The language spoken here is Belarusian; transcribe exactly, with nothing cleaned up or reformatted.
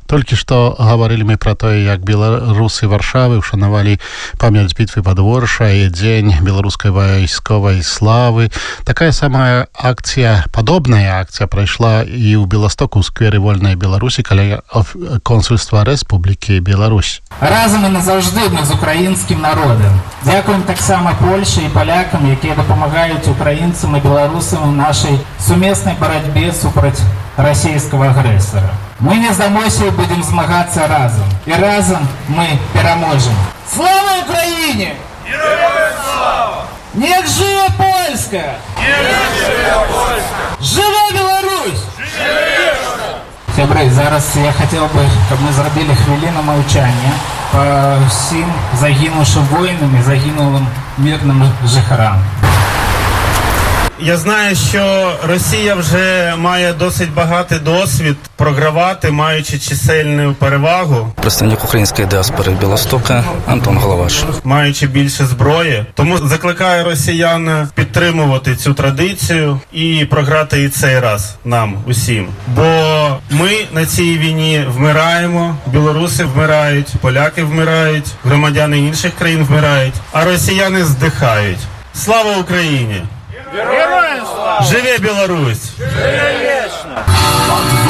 Толькі што гаварылі мы пра тое, як беларусы Варшавы ўшанавалі памяць бітвы пад Оршай, дзень беларускай вайсковай славы. Такая самая акцыя, падобная акцыя прайшла і ў Беластоку, у скверы Вольнай Беларусі, каля консульства Рэспублікі Беларусь. Разам і назаўжды мы з украінскім народам. Дзякуем таксама Польшчы і палякам, якія дапамагаюць украінцам і беларусам у нашай сумеснай барацьбе супраць расійскага агрэсара. Мы не здамося і будем змагацца разам. І разам мы пераможем. Слава Украіне! Героям слава! Нек жыве Польска! Нек жыве Польска! Жыве Беларусь! Жыве! Сябры, зараз я хацеў бы, каб мы зрабілі хвіліну маўчання па ўсім загінуўшым воїнам і загінулым мирним жихарам. Я знаю, що Росія вже має досить багатий досвід програвати, маючи чисельну перевагу. Представник української діаспори Білостока Антон Головаш. Маючи більше зброї. Тому закликаю росіян підтримувати цю традицію і програти і цей раз нам усім. Бо ми на цій війні вмираємо, білоруси вмирають, поляки вмирають, громадяни інших країн вмирають, а росіяни здихають. Слава Україні! Героям слава! Живе Білорусь! Живе вічно!